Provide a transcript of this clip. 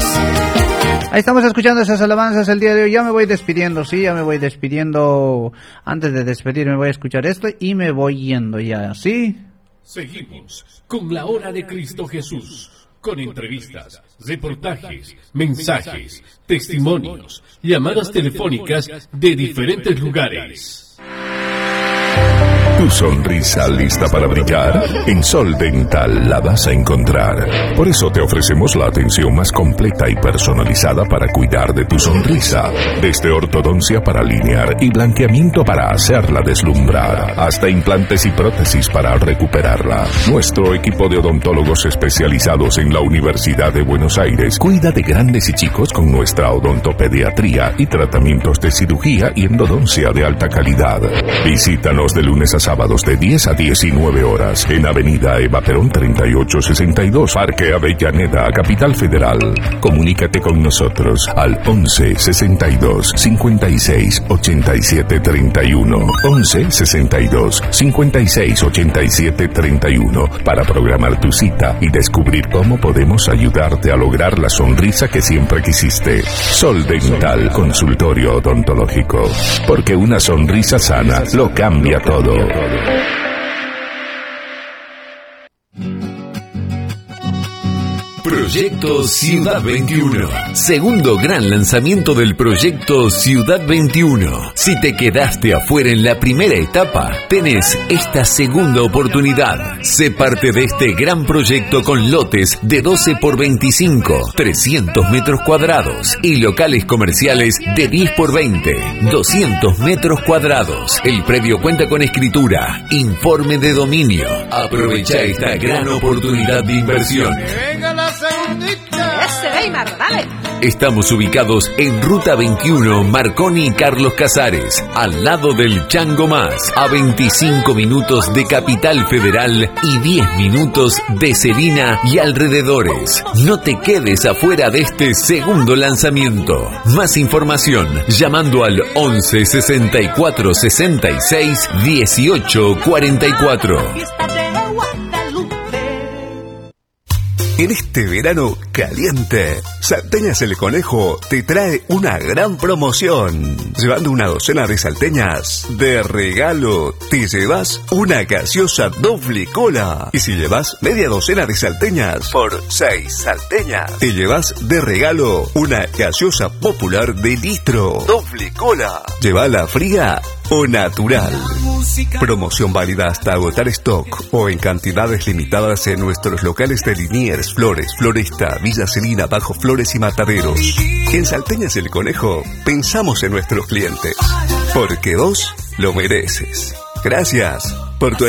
Ahí estamos escuchando esas alabanzas el día de hoy. Ya me voy despidiendo, sí, ya me voy despidiendo. Antes de despedirme voy a escuchar esto y me voy yendo ya, ¿sí? Seguimos con la hora de Cristo Jesús, con entrevistas, reportajes, mensajes, testimonios, llamadas telefónicas de diferentes lugares. Tu sonrisa lista para brillar, en Sol Dental la vas a encontrar. Por eso te ofrecemos la atención más completa y personalizada para cuidar de tu sonrisa. Desde ortodoncia para alinear y blanqueamiento para hacerla deslumbrar, hasta implantes y prótesis para recuperarla. Nuestro equipo de odontólogos especializados en la Universidad de Buenos Aires cuida de grandes y chicos con nuestra odontopediatría y tratamientos de cirugía y endodoncia de alta calidad. Visítanos de lunes a sábados de 10 a 19 horas en Avenida Eva Perón 3862, Parque Avellaneda, Capital Federal. Comunícate con nosotros al 11 62 56 87 31, 11 62 56 87 31 para programar tu cita y descubrir cómo podemos ayudarte a lograr la sonrisa que siempre quisiste. Sol Dental, consultorio odontológico, porque una sonrisa sana lo cambia todo. Proyecto Ciudad 21. Segundo gran lanzamiento del Proyecto Ciudad 21. Si te quedaste afuera en la primera etapa, tenés esta segunda oportunidad. Sé parte de este gran proyecto con lotes de 12 por 25, 300 metros cuadrados y locales comerciales de 10 por 20, 200 metros cuadrados. El predio cuenta con escritura, informe de dominio. Aprovecha esta gran oportunidad de inversión. Estamos ubicados en Ruta 21, Marconi y Carlos Casares, al lado del Chango Más, a 25 minutos de Capital Federal y 10 minutos de Serina y alrededores. No te quedes afuera de este segundo lanzamiento. Más información llamando al 11 64 66 18 44. En este verano caliente, Salteñas el Conejo te trae una gran promoción. Llevando una docena de salteñas, de regalo te llevas una gaseosa doble cola. Y si llevas media docena de salteñas, por 6 salteñas, te llevas de regalo una gaseosa popular de litro, doble cola. Llévala fría o natural. Promoción válida hasta agotar stock o en cantidades limitadas en nuestros locales de Liniers, Flores, Floresta, Villa Celina, Bajo Flores y Mataderos. En Salteñas el Conejo pensamos en nuestros clientes, porque vos lo mereces. Gracias por tu